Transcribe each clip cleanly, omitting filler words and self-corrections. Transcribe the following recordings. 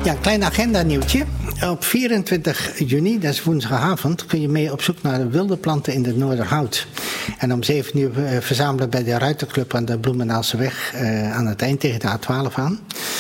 Ja, een klein agenda nieuwtje. Op 24 juni, dat is woensdagavond, kun je mee op zoek naar de wilde planten in de Noorderhout. En om 7 uur verzamelen bij de Ruiterclub aan de Bloemendaalseweg aan het eind tegen de A12 aan.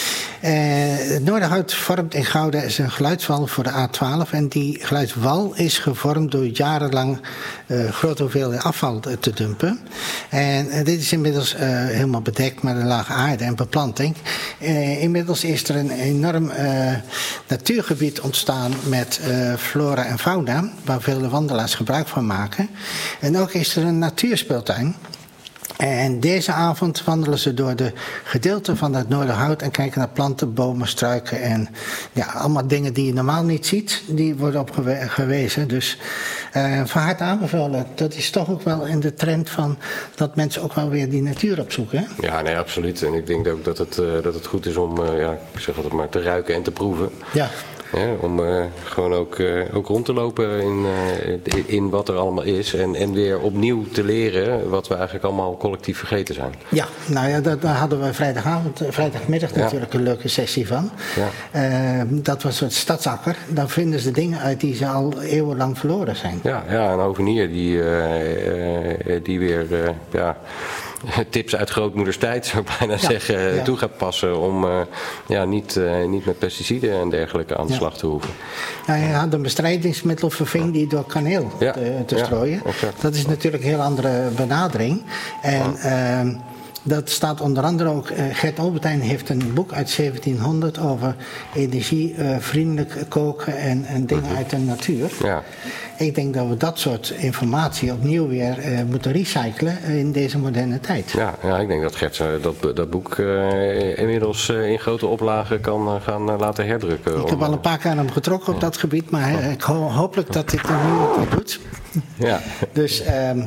Het Noorderhout vormt in Gouda is een geluidswal voor de A12. En die geluidswal is gevormd door jarenlang grote hoeveelheden afval te dumpen. En dit is inmiddels helemaal bedekt met een laag aarde en beplanting. Inmiddels is er een enorm natuurgebied ontstaan met flora en fauna, waar veel wandelaars gebruik van maken. En ook is er een natuurspeeltuin. En deze avond wandelen ze door de gedeelten van het Noorderhout en kijken naar planten, bomen, struiken en ja, allemaal dingen die je normaal niet ziet, die worden op gewezen. Dus van harte aanbevolen. Dat is toch ook wel in de trend van dat mensen ook wel weer die natuur opzoeken. Hè? Ja, nee, absoluut. En ik denk ook dat het goed is om, ik zeg altijd maar, te ruiken en te proeven. Ja. Ja, om gewoon ook rond te lopen in wat er allemaal is. En weer opnieuw te leren wat we eigenlijk allemaal collectief vergeten zijn. Ja, nou ja, daar hadden we vrijdagmiddag natuurlijk een leuke sessie van. Ja. Dat was een stadsakker. Daar vinden ze dingen uit die ze al eeuwenlang verloren zijn. Ja, een hovenier die weer... tips uit grootmoeders tijd, zou ik bijna zeggen, toe gaat passen om niet met pesticiden en dergelijke aan de slag te hoeven. Hij had een bestrijdingsmiddel verving die door kaneel te strooien. Dat is natuurlijk een heel andere benadering. En dat staat onder andere ook, Gert Albertijn heeft een boek uit 1700 over energievriendelijk koken en dingen uit de natuur. Ja. Ik denk dat we dat soort informatie opnieuw weer moeten recyclen in deze moderne tijd. Ja, ik denk dat Gert dat boek inmiddels in grote oplagen kan gaan laten herdrukken. Ik heb al een paar keer aan hem getrokken op dat gebied, maar ik hopelijk dat dit er nu ook doet. Ja. Dus...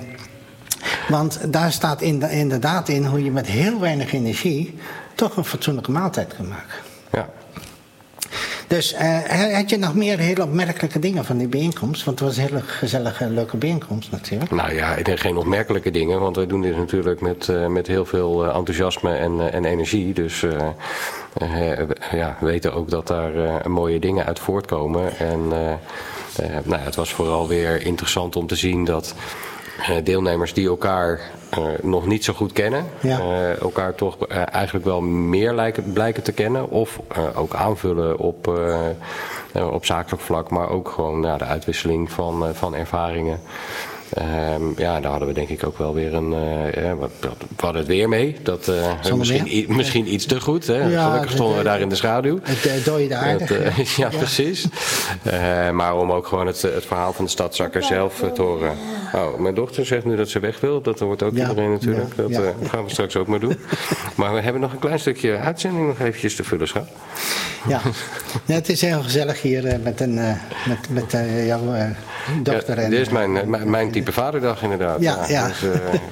want daar staat inderdaad in hoe je met heel weinig energie toch een fatsoenlijke maaltijd kan maken. Ja. Dus had je nog meer hele opmerkelijke dingen van die bijeenkomst? Want het was een hele gezellige, leuke bijeenkomst natuurlijk. Nou ja, ik denk geen opmerkelijke dingen, want wij doen dit natuurlijk met heel veel enthousiasme en energie. Dus we weten ook dat daar mooie dingen uit voortkomen. En het was vooral weer interessant om te zien dat... deelnemers die elkaar nog niet zo goed kennen, elkaar toch eigenlijk wel meer blijken te kennen of ook aanvullen op zakelijk vlak, maar ook gewoon de uitwisseling van ervaringen. Daar hadden we denk ik ook wel weer we hadden het weer mee. Dat misschien iets te goed. Hè? Ja, gelukkig stonden we daar in de schaduw. Het dooide aardig. Ja, precies. Maar om ook gewoon het verhaal van de stadzakker zelf te horen. Oh, mijn dochter zegt nu dat ze weg wil. Dat hoort ook iedereen natuurlijk. Dat gaan we straks ook maar doen. Maar we hebben nog een klein stukje uitzending nog eventjes te vullen, schat. Ja, het is heel gezellig hier met jouw dochter. Ja, dit is mijn type vaderdag inderdaad. Ja. Dus,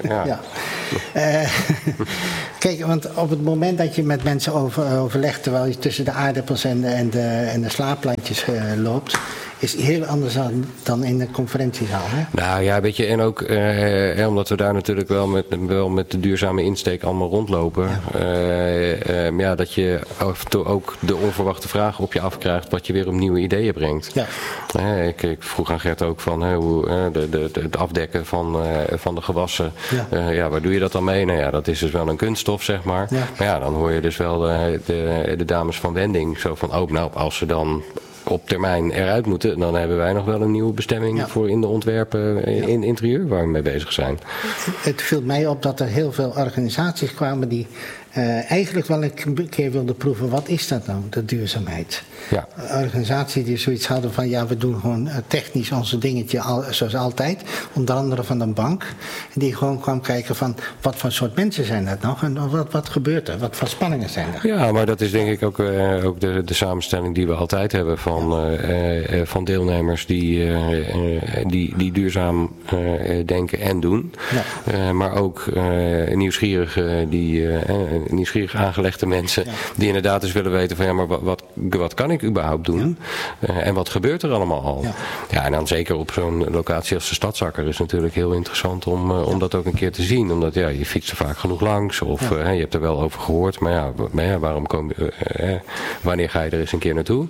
kijk, want op het moment dat je met mensen overlegt terwijl je tussen de aardappels en de slaapplantjes loopt, is heel anders dan in de conferentiezaal. Hè? Nou ja, weet je, en ook omdat we daar natuurlijk wel met de duurzame insteek allemaal rondlopen. Ja. Dat je af en toe ook de onverwachte vragen op je afkrijgt wat je weer op nieuwe ideeën brengt. Ja. Ik vroeg aan Gert ook van het afdekken van de gewassen. Ja. Waar doe je dat dan mee? Nou ja, dat is dus wel een kunststof, zeg maar. Ja. Maar ja, dan hoor je dus wel de dames van Wending zo van, als ze dan op termijn eruit moeten, dan hebben wij nog wel een nieuwe bestemming voor in de ontwerpen in interieur waar we mee bezig zijn. Het viel mij op dat er heel veel organisaties kwamen die eigenlijk wel een keer wilden proeven, wat is dat nou, de duurzaamheid? Ja. Organisaties die zoiets hadden van, we doen gewoon technisch onze dingetje zoals altijd, onder andere van een bank, die gewoon kwam kijken van, wat voor soort mensen zijn dat nog en wat gebeurt er, wat voor spanningen zijn er? Ja, maar dat is denk ik ook de samenstelling die we altijd hebben van deelnemers die duurzaam denken en doen. Ja. Maar ook nieuwsgierigen nieuwsgierig aangelegde mensen die inderdaad dus willen weten van ja, maar wat kan ik überhaupt doen? En wat gebeurt er allemaal al? Ja, en dan zeker op zo'n locatie als de Stadsakker is natuurlijk heel interessant om dat ook een keer te zien. Omdat je fietst er vaak genoeg langs of je hebt er wel over gehoord, maar waarom wanneer ga je er eens een keer naartoe?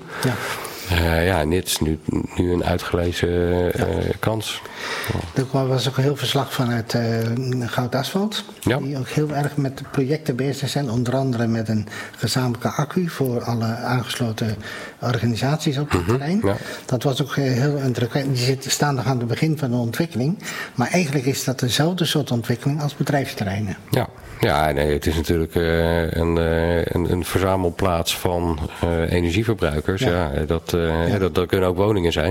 En dit is nu een uitgelezen kans. Er was ook een heel verslag vanuit Goud Asfalt. Die ook heel erg met de projecten bezig zijn. Onder andere met een gezamenlijke accu voor alle aangesloten organisaties op het terrein. Ja. Dat was ook heel indrukwekkend. Die staan nog aan het begin van de ontwikkeling. Maar eigenlijk is dat dezelfde soort ontwikkeling als bedrijfsterreinen. Ja, nee, het is natuurlijk een verzamelplaats van energieverbruikers. Dat kunnen ook woningen zijn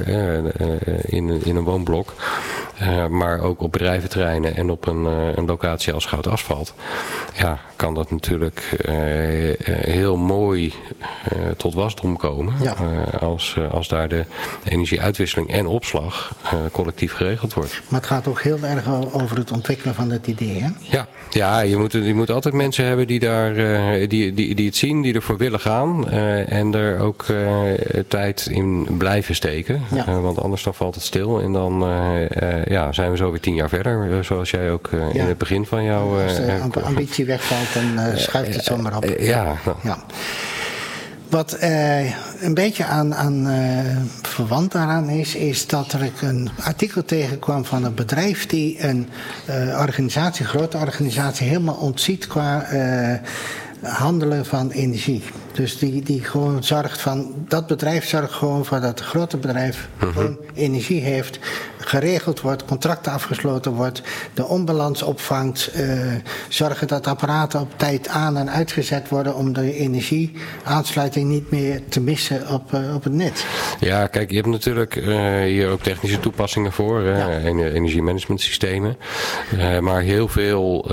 in een woonblok. Maar ook op bedrijventerreinen en op een locatie als Goud Asfalt. Ja, kan dat natuurlijk heel mooi tot wasdom komen. Ja. Als daar de energieuitwisseling en opslag collectief geregeld wordt. Maar het gaat ook heel erg over het ontwikkelen van het idee, hè? Ja, je moet altijd mensen hebben die daar die het zien, die ervoor willen gaan. En er ook tijd in blijven steken. Ja. Want anders dan valt het stil. En dan zijn we zo weer 10 jaar verder. Zoals jij ook in het begin van jouw... Als de ambitie wegvalt, dan schuift het zomaar op. Ja. Wat een beetje aan verwant daaraan is dat er een artikel tegenkwam van een bedrijf die een grote organisatie, helemaal ontziet qua handelen van energie. Dus die gewoon dat bedrijf zorgt gewoon voor dat het grote bedrijf gewoon energie heeft, geregeld wordt, contracten afgesloten wordt, de onbalans opvangt, zorgen dat apparaten op tijd aan en uitgezet worden om de energieaansluiting niet meer te missen op het net. Ja, kijk, je hebt natuurlijk hier ook technische toepassingen voor, energiemanagementsystemen. Maar heel veel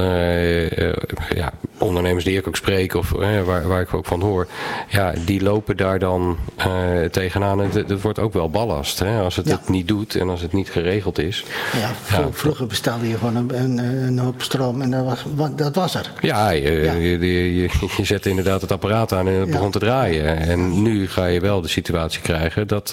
ondernemers die ik ook spreek of waar ik ook van hoor, die lopen daar dan tegenaan. En het wordt ook wel ballast. Hè? Als het niet doet en als het niet geregeld is. Vroeger bestelde je gewoon een hoop stroom en dat was er. Je zette inderdaad het apparaat aan en het begon te draaien. En nu ga je wel de situatie krijgen dat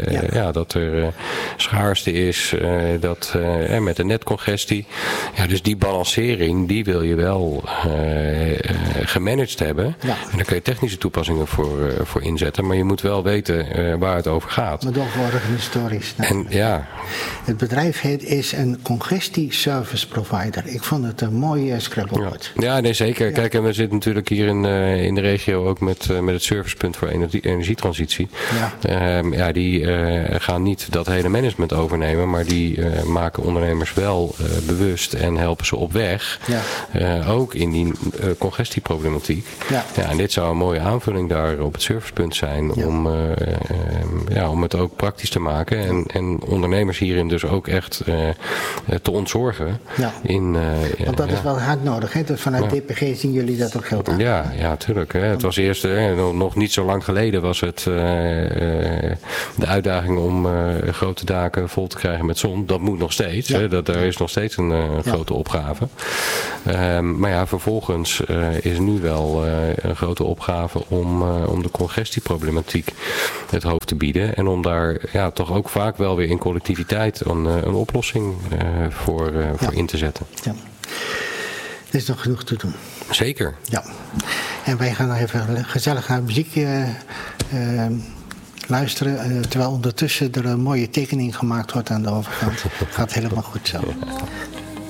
er schaarste is, met de netcongestie. Ja, dus die balancering, die wil je wel gemanaged hebben. Ja. En daar kun je technische toepassingen voor inzetten. Maar je moet wel weten waar het over gaat. Maar toch organisatorisch. Het bedrijf is een congestie service provider. Ik vond het een mooie scrabblewoord. Ja, nee, zeker. Ja. Kijk, en we zitten natuurlijk hier in de regio ook met het servicepunt voor energietransitie. Ja. Die gaan niet dat hele management overnemen. Maar die maken ondernemers wel bewust en helpen ze op weg. Ja. Ook in die congestieproblematiek. Ja, en dit zou een mooie aanvulling daar op het servicepunt zijn om het ook praktisch te maken en ondernemers hierin dus ook echt te ontzorgen. Ja. Want dat is wel hard nodig, hè? Dus vanuit DPG zien jullie dat ook geld aan. Ja, tuurlijk. Hè. Het was eerst, nog niet zo lang geleden was het de uitdaging om grote daken vol te krijgen met zon. Dat moet nog steeds. Ja. Hè. Daar is nog steeds een grote opgave. Maar vervolgens is nu wel een grote opgave om de congestieproblematiek het hoofd te bieden. En om daar toch ook vaak wel weer in collectiviteit een oplossing voor in te zetten. Ja. Er is nog genoeg te doen. Zeker. Ja. En wij gaan nog even gezellig naar muziek luisteren. Terwijl ondertussen er een mooie tekening gemaakt wordt aan de overkant. Gaat helemaal goed zo. Ja.